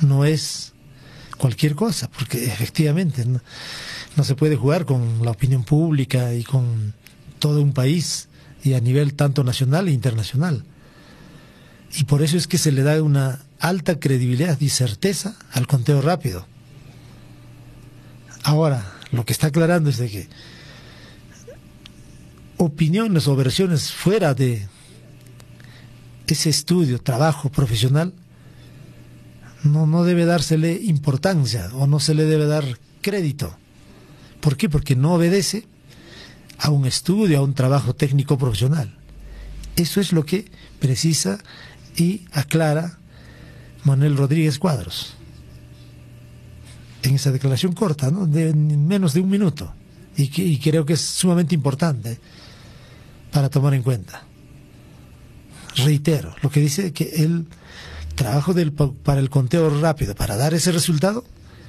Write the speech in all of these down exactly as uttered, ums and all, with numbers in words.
no es cualquier cosa, porque efectivamente no, no se puede jugar con la opinión pública y con todo un país, y a nivel tanto nacional e internacional. Y por eso es que se le da una alta credibilidad y certeza al conteo rápido. Ahora, lo que está aclarando es de que opiniones o versiones fuera de ese estudio, trabajo profesional, no, no debe dársele importancia o no se le debe dar crédito. ¿Por qué? Porque no obedece a un estudio, a un trabajo técnico profesional. Eso es lo que precisa y aclara Manuel Rodríguez Cuadros en esa declaración corta, ¿no?, de menos de un minuto, y, que, y creo que es sumamente importante para tomar en cuenta. Reitero, lo que dice que el trabajo del, para el conteo rápido, para dar ese resultado,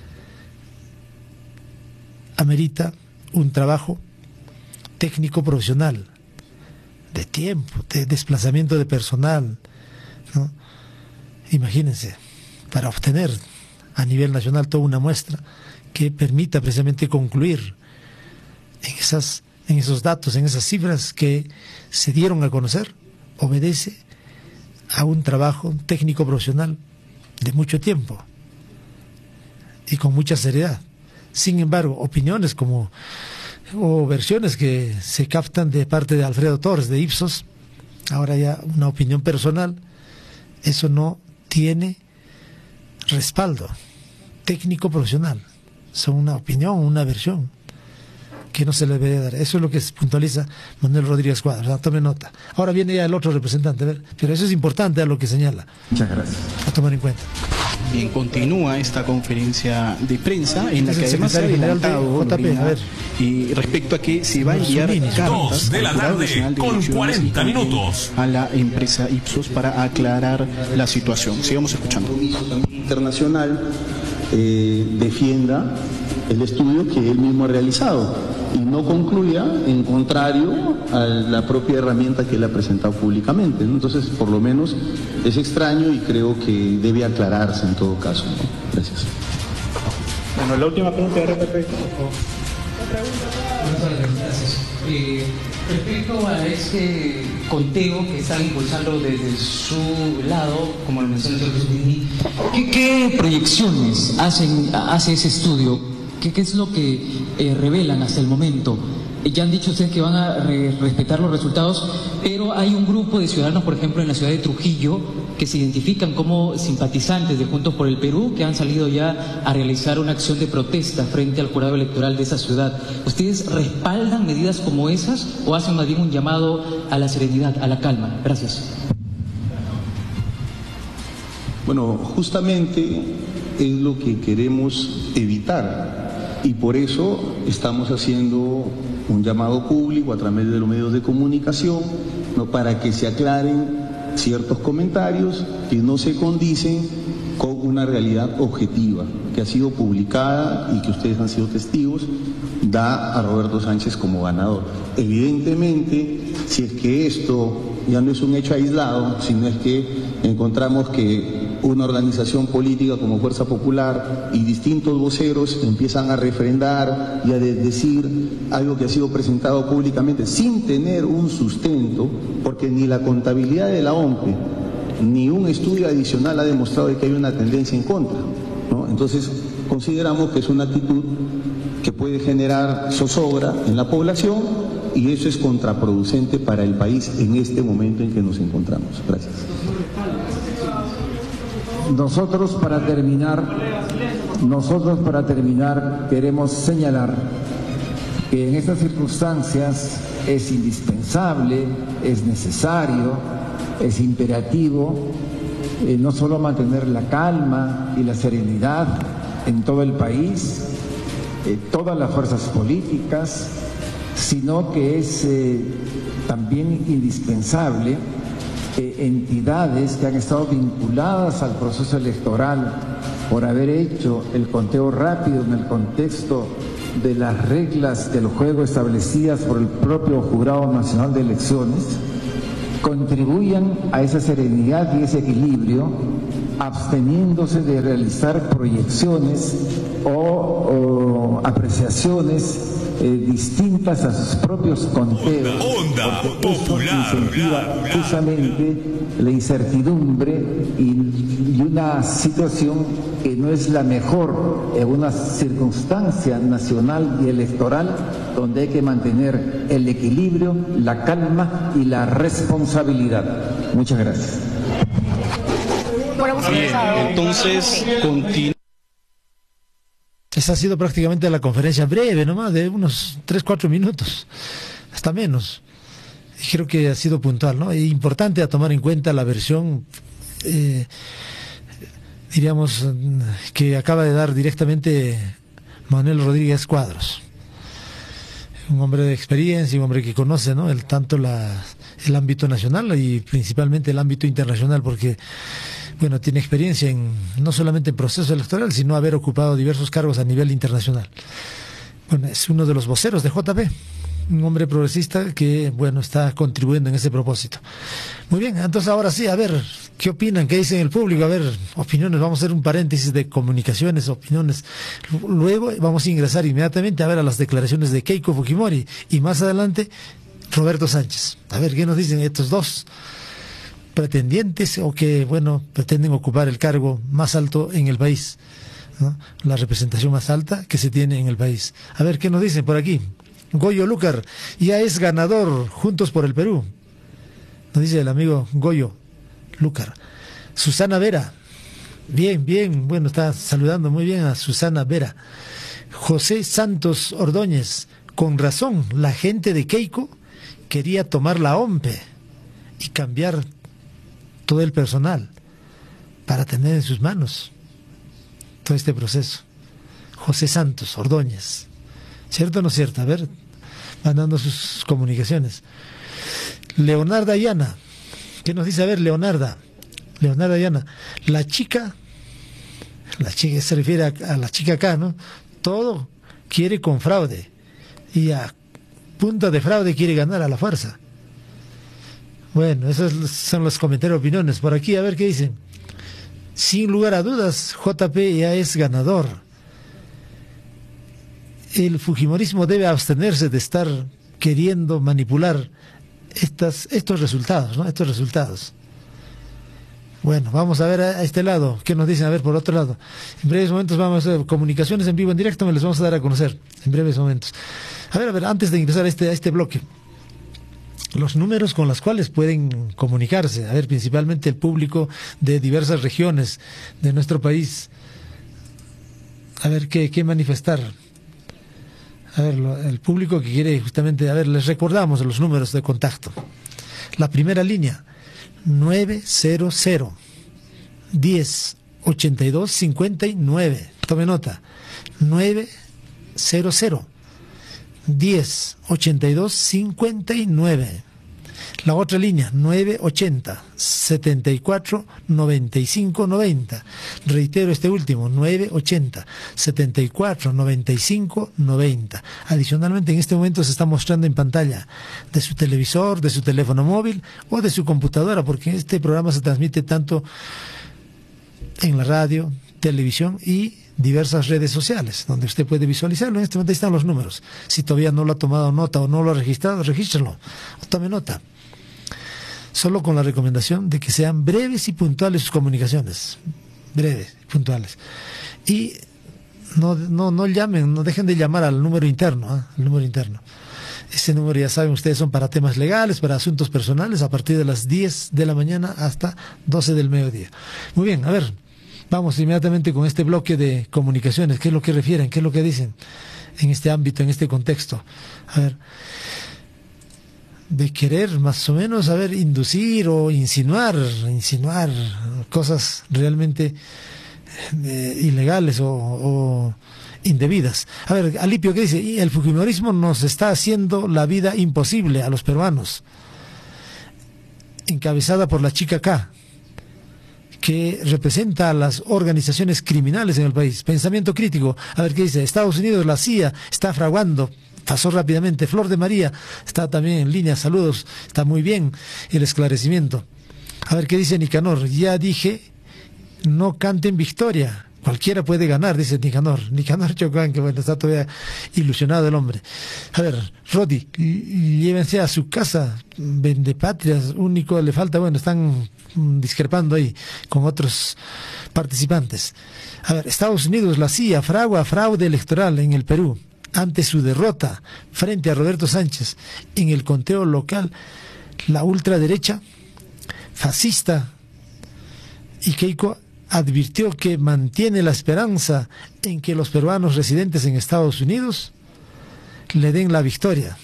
amerita un trabajo técnico profesional, de tiempo, de desplazamiento de personal, ¿no? Imagínense, para obtener a nivel nacional toda una muestra que permita precisamente concluir en esas, en esos datos, en esas cifras que se dieron a conocer, obedece a un trabajo técnico profesional de mucho tiempo y con mucha seriedad. Sin embargo, opiniones como o versiones que se captan de parte de Alfredo Torres de Ipsos, ahora ya una opinión personal, eso no tiene respaldo técnico profesional, son una opinión, una versión que no se le debe dar. Eso es lo que puntualiza Manuel Rodríguez Cuadros, ¿no? Tome nota. Ahora viene ya el otro representante, a ver, pero eso es importante a lo que señala. Muchas gracias. A tomar en cuenta. Bien, continúa esta conferencia de prensa en la que además se ha general de adelantado J P, a ver, y respecto a que se va a enviar Dos de la tarde con cuarenta minutos a la empresa Ipsos para aclarar la situación. Sigamos escuchando. Internacional eh, defienda el estudio que él mismo ha realizado y no concluya en contrario a la propia herramienta que él ha presentado públicamente, ¿no? Entonces, por lo menos es extraño y creo que debe aclararse en todo caso, ¿no? Gracias. Bueno, la última pregunta de R P P. Gracias. Eh, respecto a este conteo que están impulsando desde su lado, como lo mencionó el señor Jesús, ¿qué, qué proyecciones hacen, hace ese estudio? ¿Qué, qué es lo que eh, revelan hasta el momento? Eh, ya han dicho ustedes que van a re respetar los resultados, pero hay un grupo de ciudadanos, por ejemplo, en la ciudad de Trujillo, que se identifican como simpatizantes de Juntos por el Perú, que han salido ya a realizar una acción de protesta frente al jurado electoral de esa ciudad. ¿Ustedes respaldan medidas como esas o hacen más bien un llamado a la serenidad, a la calma? Gracias. Bueno, justamente es lo que queremos evitar y por eso estamos haciendo un llamado público a través de los medios de comunicación, ¿no?, para que se aclaren ciertos comentarios que no se condicen con una realidad objetiva que ha sido publicada y que ustedes han sido testigos, da a Roberto Sánchez como ganador. Evidentemente, si es que esto ya no es un hecho aislado, sino es que encontramos que una organización política como Fuerza Popular y distintos voceros empiezan a refrendar y a de decir algo que ha sido presentado públicamente sin tener un sustento, porque ni la contabilidad de la O M P E ni un estudio adicional ha demostrado que hay una tendencia en contra, ¿no? Entonces consideramos que es una actitud que puede generar zozobra en la población y eso es contraproducente para el país en este momento en que nos encontramos. Gracias. Nosotros para terminar, nosotros para terminar queremos señalar que en estas circunstancias es indispensable, es necesario, es imperativo eh, no solo mantener la calma y la serenidad en todo el país, eh, todas las fuerzas políticas, sino que es eh, también indispensable Eh, entidades que han estado vinculadas al proceso electoral por haber hecho el conteo rápido en el contexto de las reglas del juego establecidas por el propio Jurado Nacional de Elecciones, contribuyan a esa serenidad y ese equilibrio absteniéndose de realizar proyecciones o, o apreciaciones eh, distintas a sus propios conteos. Onda, porque esto incentiva justamente la incertidumbre y, y una situación que no es la mejor en una circunstancia nacional y electoral donde hay que mantener el equilibrio, la calma y la responsabilidad. Muchas gracias. Bien, entonces continúa. Esa ha sido prácticamente la conferencia breve, nomás de unos tres, cuatro minutos, hasta menos. Y creo que ha sido puntual, ¿no? Es importante a tomar en cuenta la versión, eh, diríamos, que acaba de dar directamente Manuel Rodríguez Cuadros. Un hombre de experiencia, un hombre que conoce, ¿no? el, tanto la, el ámbito nacional y principalmente el ámbito internacional, porque bueno, tiene experiencia en no solamente en proceso electoral, sino haber ocupado diversos cargos a nivel internacional. Bueno, es uno de los voceros de J P, un hombre progresista que, bueno, está contribuyendo en ese propósito. Muy bien, entonces ahora sí, a ver, ¿qué opinan? ¿Qué dicen el público? A ver, opiniones, vamos a hacer un paréntesis de comunicaciones, opiniones. Luego vamos a ingresar inmediatamente a ver a las declaraciones de Keiko Fujimori y más adelante Roberto Sánchez. A ver, ¿qué nos dicen estos dos pretendientes o que, bueno, pretenden ocupar el cargo más alto en el país, ¿no? La representación más alta que se tiene en el país? A ver, ¿qué nos dicen por aquí? Goyo Lucar ya es ganador, Juntos por el Perú, nos dice el amigo Goyo Lucar. Susana Vera, bien, bien, bueno, está saludando muy bien a Susana Vera. José Santos Ordóñez, con razón, la gente de Keiko quería tomar la O M P E y cambiar todo el personal para tener en sus manos todo este proceso. José Santos Ordóñez, ¿cierto o no cierto? A ver, van dando sus comunicaciones. Leonarda Ayana, ¿qué nos dice? A ver, Leonarda, Leonarda Ayana, la chica, la chica se refiere a, a la chica acá, ¿no? Todo quiere con fraude y a punta de fraude quiere ganar a la fuerza. Bueno, esos son los comentarios, opiniones. Por aquí, a ver qué dicen. Sin lugar a dudas, J P ya es ganador. El fujimorismo debe abstenerse de estar queriendo manipular estas, estos resultados, ¿no? Estos resultados. Bueno, vamos a ver a, a este lado. ¿Qué nos dicen? A ver, por otro lado. En breves momentos vamos a hacer comunicaciones en vivo, en directo, me les vamos a dar a conocer. En breves momentos. A ver, a ver, antes de ingresar a este, a este bloque. Los números con los cuales pueden comunicarse, a ver, principalmente el público de diversas regiones de nuestro país. A ver, qué, qué manifestar. A ver, lo, el público que quiere justamente, a ver, les recordamos los números de contacto. La primera línea, nueve cero cero, diez, ochenta y dos, cincuenta y nueve. Tome nota, nueve cero cero, diez, ochenta y dos, cincuenta y nueve. La otra línea, nueve ochenta, setenta y cuatro, noventa y cinco, noventa. Reitero este último, nueve ochenta, setenta y cuatro, noventa y cinco, noventa. Adicionalmente, en este momento se está mostrando en pantalla de su televisor, de su teléfono móvil o de su computadora, porque este programa se transmite tanto en la radio, televisión y diversas redes sociales, donde usted puede visualizarlo. En este momento ahí están los números. Si todavía no lo ha tomado nota o no lo ha registrado, regístralo o tome nota. Solo con la recomendación de que sean breves y puntuales sus comunicaciones. Breves y puntuales. Y no, no, no llamen, no dejen de llamar al número interno, ¿eh? El número interno. Ese número, ya saben ustedes, son para temas legales, para asuntos personales, a partir de las diez de la mañana hasta doce del mediodía. Muy bien, a ver. Vamos inmediatamente con este bloque de comunicaciones. ¿Qué es lo que refieren? ¿Qué es lo que dicen en este ámbito, en este contexto? A ver, de querer más o menos, a ver, inducir o insinuar, insinuar cosas realmente eh, ilegales o, o indebidas. A ver, Alipio, ¿qué dice? Y el fujimorismo nos está haciendo la vida imposible a los peruanos. Encabezada por la chica K, que representa a las organizaciones criminales en el país. Pensamiento crítico. A ver qué dice. Estados Unidos, la C I A, está fraguando. Pasó rápidamente. Flor de María está también en línea. Saludos. Está muy bien el esclarecimiento. A ver qué dice Nicanor. Ya dije no canten victoria. Cualquiera puede ganar, dice Nicanor. Nicanor Chocán, que bueno, está todavía ilusionado el hombre. A ver, Rodi, llévense a su casa, vendepatrias, único le falta, bueno, están discrepando ahí con otros participantes. A ver, Estados Unidos, la C I A, fragua fraude electoral en el Perú, ante su derrota frente a Roberto Sánchez en el conteo local, la ultraderecha fascista y Keiko advirtió que mantiene la esperanza en que los peruanos residentes en Estados Unidos le den la victoria.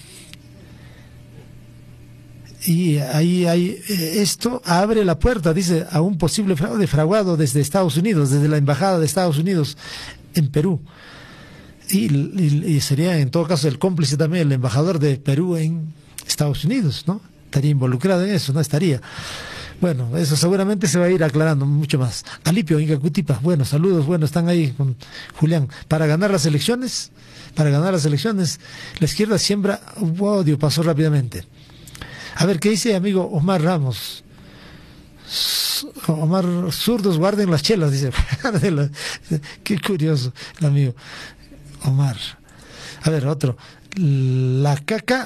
Y ahí hay, esto abre la puerta, dice, a un posible fraude fraguado desde Estados Unidos, desde la embajada de Estados Unidos en Perú. Y, y, y sería en todo caso el cómplice también el embajador de Perú en Estados Unidos, ¿no? Estaría involucrado en eso, no estaría. Bueno, eso seguramente se va a ir aclarando mucho más. Alipio, Inca Cutipa, bueno, saludos, bueno, están ahí con Julián. Para ganar las elecciones, para ganar las elecciones, la izquierda siembra odio, pasó rápidamente. A ver, ¿qué dice amigo Omar Ramos? Omar, zurdos guarden las chelas, dice. Qué curioso el amigo Omar. A ver, otro. La caca,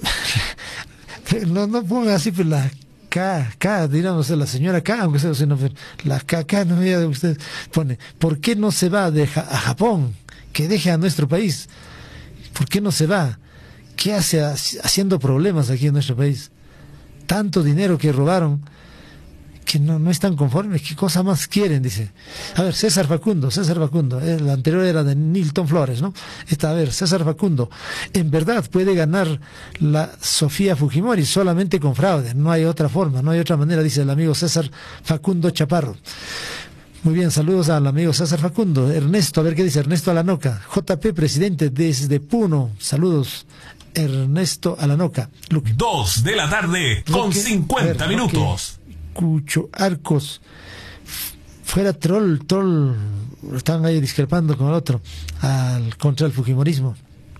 no, no pongan así, pues la K, K, digamos, la señora K, aunque sea, sino, la K, K, no me diga usted, pone, ¿por qué no se va de ja, a Japón? Que deje a nuestro país. ¿Por qué no se va? ¿Qué hace haciendo problemas aquí en nuestro país? Tanto dinero que robaron, que no, no están conformes, ¿qué cosa más quieren? Dice. A ver, César Facundo, César Facundo, el anterior era de Nilton Flores, ¿no? Esta, a ver, César Facundo, en verdad puede ganar la Sofía Fujimori solamente con fraude, no hay otra forma, no hay otra manera, dice el amigo César Facundo Chaparro. Muy bien, saludos al amigo César Facundo. Ernesto, a ver qué dice Ernesto Alanoca, J P presidente desde Puno, saludos. Ernesto Alanoca. Luque. Dos de la tarde con Luque, cincuenta ver, minutos. Cucho Arcos, fuera troll, troll, están ahí discrepando con el otro, al, contra el fujimorismo.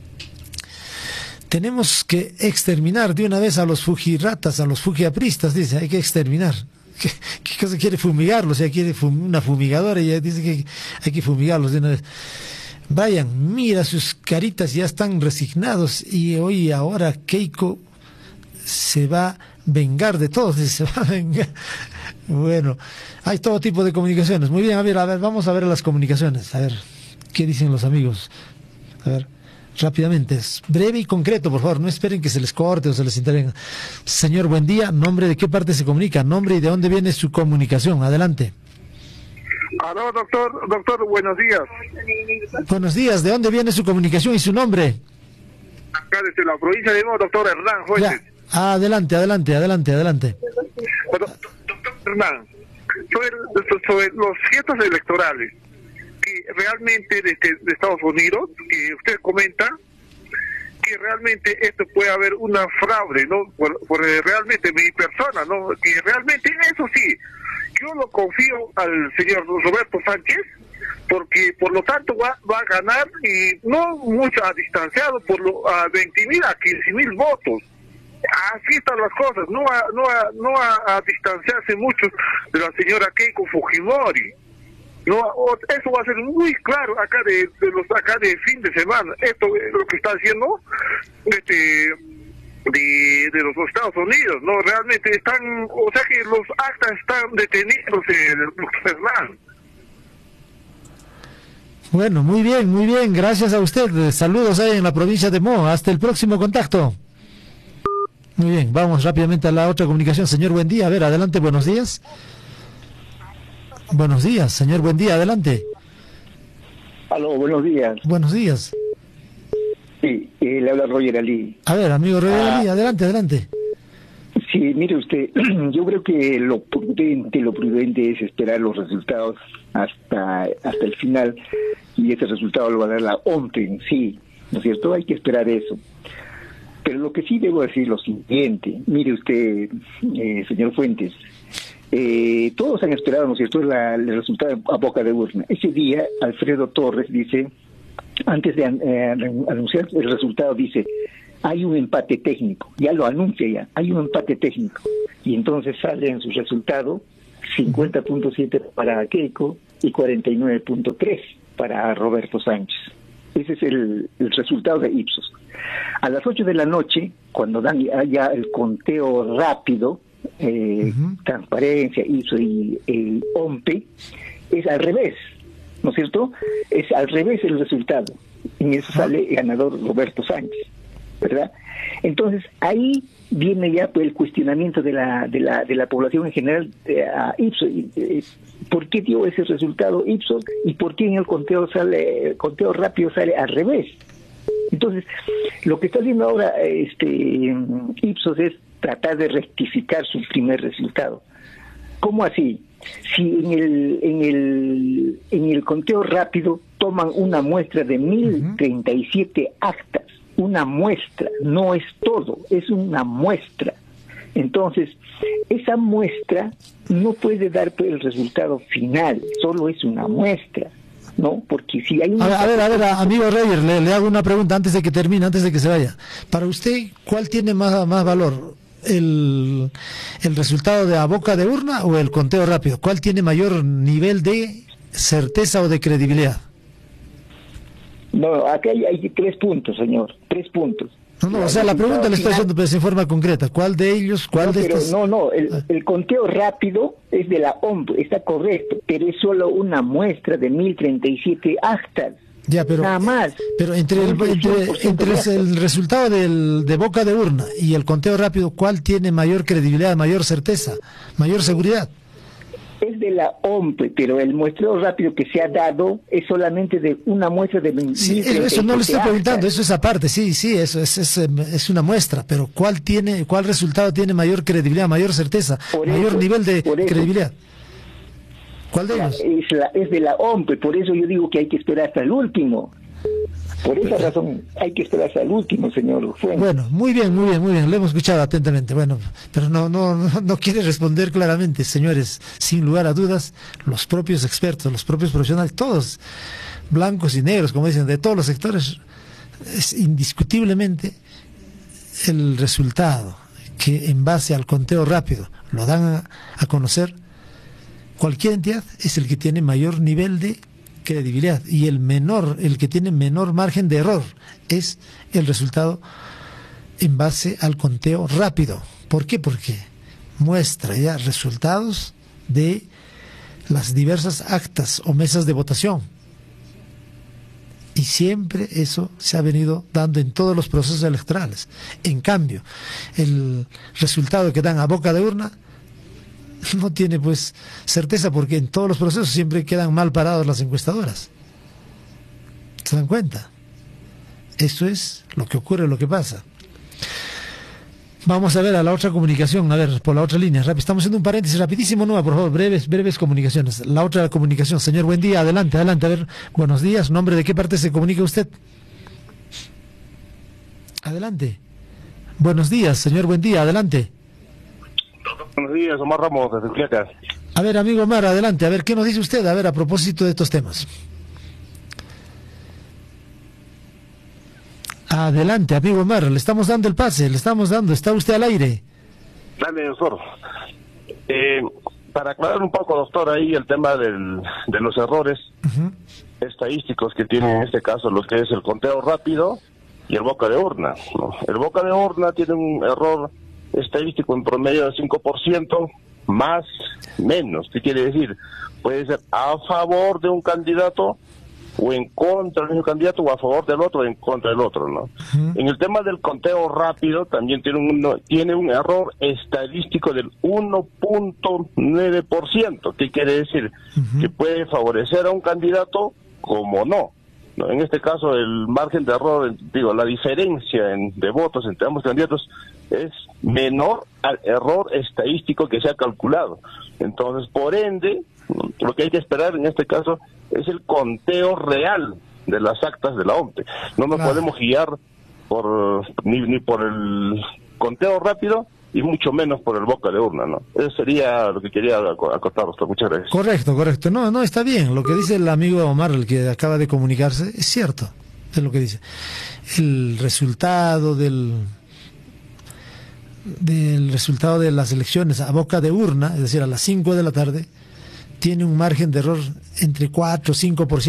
Tenemos que exterminar de una vez a los fujiratas, a los fujiapristas, dice, hay que exterminar. ¿Qué, qué cosa quiere fumigarlos? O sea, quiere fum, una fumigadora y ya dice que hay que fumigarlos de una vez. Vayan, mira sus caritas, ya están resignados y hoy ahora Keiko se va a vengar de todos, se va a vengar. Bueno, hay todo tipo de comunicaciones. Muy bien, a ver, a ver, vamos a ver las comunicaciones, a ver, ¿qué dicen los amigos? A ver, rápidamente, es breve y concreto, por favor, no esperen que se les corte o se les intervenga. Señor, buen día, nombre de qué parte se comunica, nombre y de dónde viene su comunicación, adelante. Aló, doctor, doctor, buenos días. Buenos días, ¿de dónde viene su comunicación y su nombre? Acá desde la provincia de Mo, doctor Hernán Fuentes. Ah, adelante, adelante, adelante, adelante. Bueno, doctor Hernán, sobre, sobre los ciertos electorales que realmente desde de Estados Unidos, que usted comenta, que realmente esto puede haber una fraude, ¿no? Por, por realmente mi persona, ¿no? Que realmente eso sí, yo lo confío al señor Roberto Sánchez, porque por lo tanto va, va a ganar y no mucho a distanciado, por lo, a veinte mil a quince mil votos. Así están las cosas, no a, no a, no a, a distanciarse mucho de la señora Keiko Fujimori. No, eso va a ser muy claro acá de, de los acá de fin de semana. Esto es lo que está haciendo este de, de los Estados Unidos, no realmente están, o sea que los actas están deteniéndose, Fernán. Bueno, muy bien, muy bien, gracias a usted. Saludos ahí en la provincia de Mo. Hasta el próximo contacto. Muy bien, vamos rápidamente a la otra comunicación. Señor, buen día. A ver, adelante, buenos días. Buenos días, señor, buen día, adelante. Aló, buenos días. Buenos días. Sí, eh, le habla Roger Ali. A ver, amigo Roger ah, Ali, adelante, adelante. Sí, mire usted, yo creo que lo prudente, lo prudente es esperar los resultados hasta hasta el final, y ese resultado lo va a dar la O M P en sí, ¿no es cierto? Hay que esperar eso. Pero lo que sí debo decir lo siguiente, mire usted, eh, señor Fuentes, eh, todos han esperado, ¿no es cierto?, la, el resultado a boca de urna. Ese día, Alfredo Torres dice, antes de eh, anunciar el resultado, dice, hay un empate técnico, ya lo anuncia ya, hay un empate técnico, y entonces sale en su resultado cincuenta punto siete para Keiko y cuarenta y nueve punto tres para Roberto Sánchez. Ese es el, el resultado de Ipsos. A las ocho de la noche, cuando dan ya, ya el conteo rápido, eh, uh-huh. Transparencia, Ipsos y el OMPE, es al revés, ¿no es cierto? Es al revés el resultado. En eso sale ganador Roberto Sánchez, ¿verdad? Entonces, ahí viene ya pues, el cuestionamiento de la de la de la población en general eh, a Ipsos. Eh, ¿Por qué dio ese resultado Ipsos y por qué en el conteo sale el conteo rápido sale al revés? Entonces, lo que está haciendo ahora este Ipsos es tratar de rectificar su primer resultado. ¿Cómo así? Si en el en el en el conteo rápido toman una muestra de mil treinta y siete actas, una muestra, no es todo, es una muestra. Entonces, esa muestra no puede dar pues, el resultado final, solo es una muestra, ¿no? Porque si hay una... A ver, a ver, a ver amigo Reyer, le, le hago una pregunta antes de que termine, antes de que se vaya. Para usted, ¿cuál tiene más, más valor? El, ¿El resultado de a boca de urna o el conteo rápido? ¿Cuál tiene mayor nivel de certeza o de credibilidad? No, acá hay, hay tres puntos, señor, tres puntos. No, no, o sea, la pregunta le estoy haciendo pues, en forma concreta. ¿Cuál de ellos, cuál no, de pero estos? No, no, el, el conteo rápido es de la O M P, está correcto, pero es solo una muestra de mil treinta y siete actas. Ya, pero, nada más. Pero entre el, entre, entre el resultado del, de boca de urna y el conteo rápido, ¿cuál tiene mayor credibilidad, mayor certeza, mayor seguridad? Es de la O M P, pero el muestreo rápido que se ha dado es solamente de una muestra de mil sí, eso no le estoy preguntando, eso es aparte, sí, sí, eso es, es, es una muestra, pero ¿cuál tiene, cuál resultado tiene mayor credibilidad, mayor certeza, por mayor eso, nivel de credibilidad? ¿Cuál de ellos? Es, la, es de la O M P, por eso yo digo que hay que esperar hasta el último. Por esa razón hay que esperar hasta el último, señor Fuentes. Bueno, muy bien, muy bien, muy bien, lo hemos escuchado atentamente, bueno, pero no, no, no, no quiere responder claramente, señores, sin lugar a dudas, los propios expertos, los propios profesionales, todos, blancos y negros, como dicen, de todos los sectores, es indiscutiblemente el resultado que en base al conteo rápido lo dan a, a conocer cualquier entidad, es el que tiene mayor nivel de credibilidad, y el menor, el que tiene menor margen de error es el resultado en base al conteo rápido. ¿Por qué? Porque muestra ya resultados de las diversas actas o mesas de votación, y siempre eso se ha venido dando en todos los procesos electorales. En cambio, el resultado que dan a boca de urna no tiene pues certeza, porque en todos los procesos siempre quedan mal parados las encuestadoras. ¿Se dan cuenta? Eso es lo que ocurre, lo que pasa. Vamos a ver a la otra comunicación, a ver, por la otra línea. Estamos haciendo un paréntesis rapidísimo, no, por favor, breves, breves comunicaciones. La otra comunicación, señor, buen día, adelante, adelante, a ver, buenos días, nombre, de qué parte se comunica usted. Adelante. Buenos días, señor, buen día, adelante. Buenos días, Omar Ramos, desde Culiacán. A ver, amigo Omar, adelante, a ver, ¿qué nos dice usted? A ver, a propósito de estos temas. Adelante, amigo Omar, le estamos dando el pase, le estamos dando, está usted al aire. Dale, doctor. Eh, para aclarar un poco, doctor, ahí el tema del, de los errores uh-huh. estadísticos que tiene en este caso lo que es el conteo rápido y el boca de urna, ¿no? El boca de urna tiene un error estadístico en promedio de cinco por ciento, más, menos. ¿Qué quiere decir? Puede ser a favor de un candidato o en contra del mismo candidato, o a favor del otro o en contra del otro, ¿no? Uh-huh. En el tema del conteo rápido también tiene un, tiene un error estadístico del uno punto nueve por ciento. ¿Qué quiere decir? Uh-huh. Que puede favorecer a un candidato como no. ¿no? En este caso el margen de error, digo, la diferencia en, de votos entre ambos candidatos es menor al error estadístico que se ha calculado. Entonces, por ende, lo que hay que esperar en este caso es el conteo real de las actas de la O M P. No nos claro. podemos guiar por ni, ni por el conteo rápido y mucho menos por el boca de urna, ¿no? Eso sería lo que quería acotar, doctor. Muchas gracias. Correcto, correcto. No, no, está bien. Lo que dice el amigo Omar, el que acaba de comunicarse, es cierto. Es lo que dice. El resultado del del resultado de las elecciones a boca de urna, es decir, a las cinco de la tarde, tiene un margen de error entre cuatro o cinco por ciento.